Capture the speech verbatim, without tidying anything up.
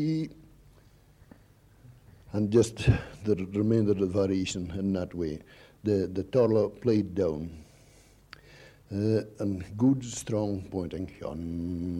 And just the remainder of the variation in that way. The, the Torla played down. Uh, and good, strong pointing.